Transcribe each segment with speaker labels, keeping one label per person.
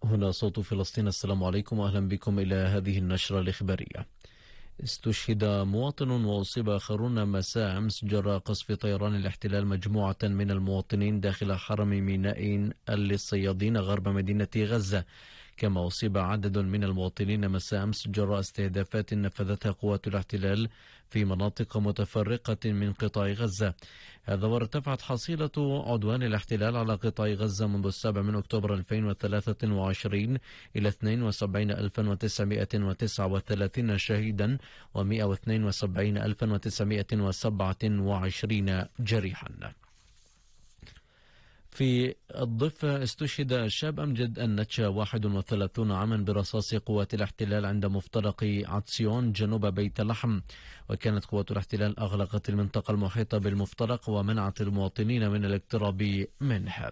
Speaker 1: هنا صوت فلسطين. السلام عليكم وأهلا بكم إلى هذه النشرة الإخبارية. استشهد مواطن وأصيب آخرون مساء أمس جراء قصف طيران الاحتلال مجموعة من المواطنين داخل حرم ميناء للصيادين غرب مدينة غزة، كما أصيب عدد من المواطنين مساء أمس جراء استهدافات نفذتها قوات الاحتلال في مناطق متفرقة من قطاع غزة. هذا وارتفعت حصيلة عدوان الاحتلال على قطاع غزة منذ 7 من أكتوبر 2023 إلى 72939 شهيدا و172,927 جريحا. في الضفة استشهد الشاب أمجد النتشا 31 عاما برصاص قوات الاحتلال عند مفترق عطسيون جنوب بيت لحم، وكانت قوات الاحتلال أغلقت المنطقة المحيطة بالمفترق ومنعت المواطنين من الاقتراب منها.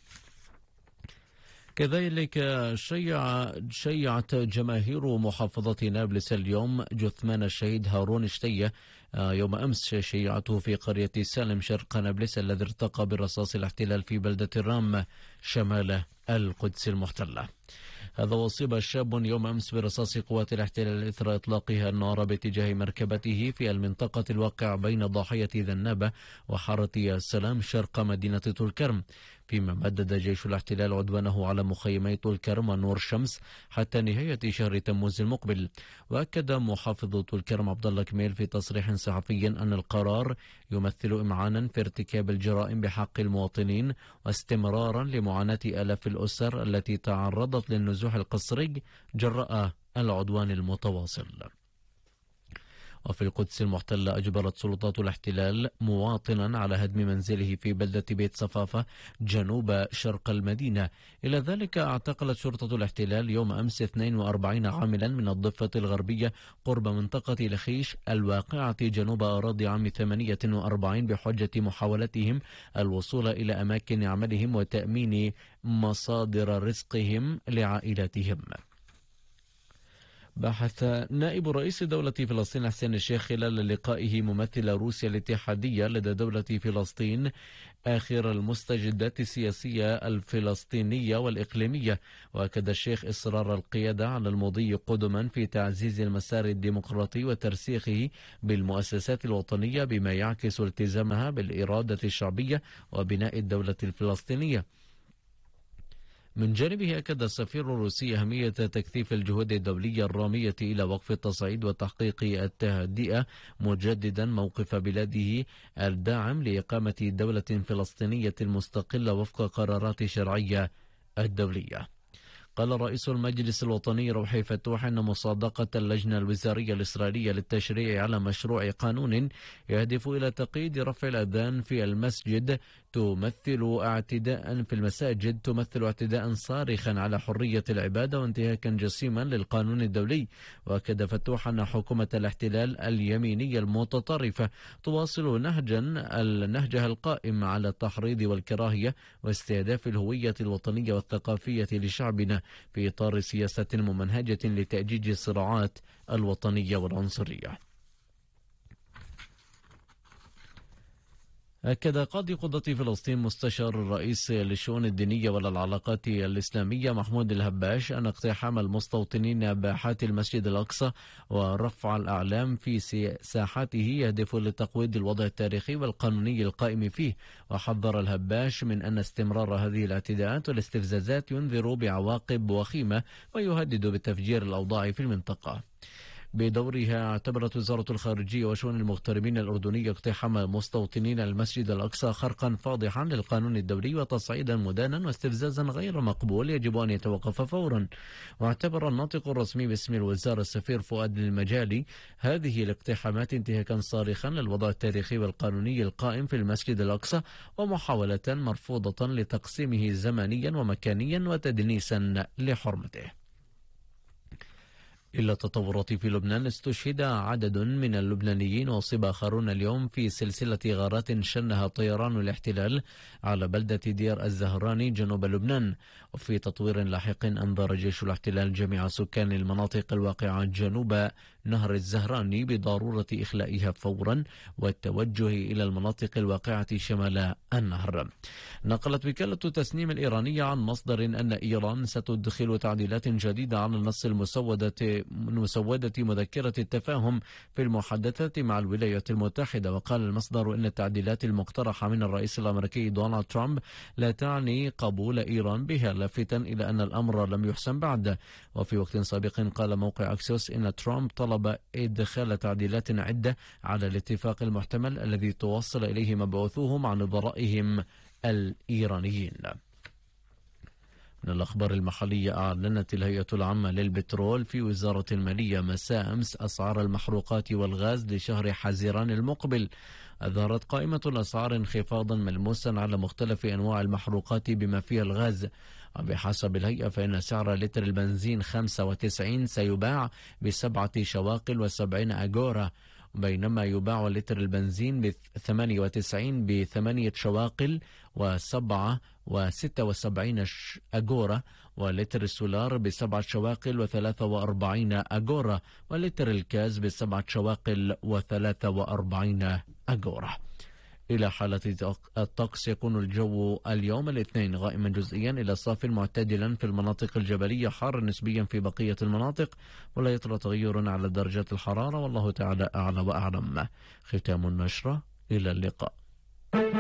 Speaker 1: كذلك شيعت جماهير محافظة نابلس اليوم جثمان الشهيد هارون شتية يوم أمس شيعته في قرية سالم شرق نابلس الذي ارتقى برصاص الاحتلال في بلدة الرام شمال القدس المحتلة. هذا وأصيب شاب يوم أمس برصاص قوات الاحتلال إثر إطلاقها النار باتجاه مركبته في المنطقة الواقعة بين ضاحية ذنابة وحارة السلام شرق مدينة طول كرم، فيما مدد جيش الاحتلال عدوانه على مخيمي طول كرم ونور شمس حتى نهاية شهر تموز المقبل. وأكد محافظ طول كرم عبد الله كميل في تصريح صحفي أن القرار يمثل إمعانا في ارتكاب الجرائم بحق المواطنين واستمرارا لمعاناة آلاف الأسر التي تعرضت للنزوح القسري جراء العدوان المتواصل. وفي القدس المحتلة أجبرت سلطات الاحتلال مواطنا على هدم منزله في بلدة بيت صفافة جنوب شرق المدينة. إلى ذلك اعتقلت شرطة الاحتلال يوم أمس 42 عاملا من الضفة الغربية قرب منطقة لخيش الواقعة جنوب أراضي عام 48 بحجة محاولتهم الوصول إلى أماكن عملهم وتأمين مصادر رزقهم لعائلاتهم. بحث نائب رئيس دولة فلسطين حسين الشيخ خلال لقائه ممثل روسيا الاتحادية لدى دولة فلسطين آخر المستجدات السياسية الفلسطينية والإقليمية، وأكد الشيخ إصرار القيادة على المضي قدما في تعزيز المسار الديمقراطي وترسيخه بالمؤسسات الوطنية بما يعكس التزامها بالإرادة الشعبية وبناء الدولة الفلسطينية. من جانبه أكد السفير الروسي أهمية تكثيف الجهود الدولية الرامية إلى وقف التصعيد وتحقيق التهدئة، مجددا موقف بلاده الداعم لإقامة دولة فلسطينية مستقلة وفق قرارات الشرعية الدولية. قال رئيس المجلس الوطني روحي فتوح أن مصادقة اللجنة الوزارية الإسرائيلية للتشريع على مشروع قانون يهدف إلى تقييد رفع الأذان في المساجد تمثل اعتداء صارخا على حرية العبادة وانتهاكا جسيما للقانون الدولي. وأكد فتوح أن حكومة الاحتلال اليمينية المتطرفة تواصل نهجها القائم على التحريض والكراهية واستهداف الهوية الوطنية والثقافية لشعبنا في إطار سياسة ممنهجة لتأجيج الصراعات الوطنية والعنصرية. أكد قاضي قضاة فلسطين مستشار الرئيس للشؤون الدينية والعلاقات الإسلامية محمود الهباش أن اقتحام المستوطنين باحات المسجد الأقصى ورفع الأعلام في ساحاته يهدف لتقويض الوضع التاريخي والقانوني القائم فيه. وحذر الهباش من أن استمرار هذه الاعتداءات والاستفزازات ينذر بعواقب وخيمة ويهدد بتفجير الأوضاع في المنطقة. بدورها اعتبرت وزارة الخارجية وشؤون المغتربين الأردنية اقتحام مستوطنين المسجد الأقصى خرقا فاضحا للقانون الدولي وتصعيدا مدانا واستفزازا غير مقبول يجب أن يتوقف فورا. واعتبر الناطق الرسمي باسم الوزارة السفير فؤاد المجالي هذه الاقتحامات انتهاكا صارخا للوضع التاريخي والقانوني القائم في المسجد الأقصى ومحاولة مرفوضة لتقسيمه زمنيا ومكانيا وتدنيسا لحرمته. إلى التطورات في لبنان، استشهد عدد من اللبنانيين وأصيب آخرون اليوم في سلسلة غارات شنها طيران الاحتلال على بلدة دير الزهراني جنوب لبنان. وفي تطوير لاحق أنذر جيش الاحتلال جميع سكان المناطق الواقعة جنوب نهر الزهراني بضرورة إخلائها فورا والتوجه إلى المناطق الواقعة شمال النهر. نقلت وكالة تسنيم الإيرانية عن مصدر أن إيران ستدخل تعديلات جديدة على النص مسودة مذكرة التفاهم في المحادثات مع الولايات المتحدة. وقال المصدر إن التعديلات المقترحة من الرئيس الأمريكي دونالد ترامب لا تعني قبول إيران بها، لافتا إلى أن الأمر لم يحسم بعد. وفي وقت سابق قال موقع أكسيوس إن ترامب طلب إدخال تعديلات عدة على الاتفاق المحتمل الذي توصل إليه مبعوثوه مع نظرائهم الإيرانيين. من الأخبار المحلية، أعلنت الهيئة العامة للبترول في وزارة المالية مساء أمس أسعار المحروقات والغاز لشهر حزيران المقبل. أظهرت قائمة الأسعار انخفاضا ملموسا على مختلف أنواع المحروقات بما فيها الغاز. وبحسب الهيئة فإن سعر لتر البنزين 95 سيباع ب7 شواقل و70 أجورة، بينما يباع لتر البنزين ب98 ب8 شواقل و76 أجورة، ولتر السولار ب7 شواقل و43 أجورة، ولتر الكاز ب7 شواقل و43 أجورة. إلى حالة الطقس، يكون الجو اليوم الاثنين غائما جزئيا إلى صاف معتدلا في المناطق الجبلية، حار نسبيا في بقية المناطق، ولا يطرأ تغير على درجات الحرارة، والله تعالى أعلى وأعلم. ختام النشرة، إلى اللقاء.